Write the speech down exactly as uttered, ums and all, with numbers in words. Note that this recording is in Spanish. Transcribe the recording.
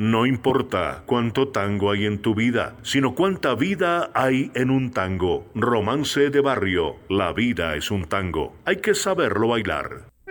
No importa cuánto tango hay en tu vida, sino cuánta vida hay en un tango. Romance de barrio. La vida es un tango. Hay que saberlo bailar.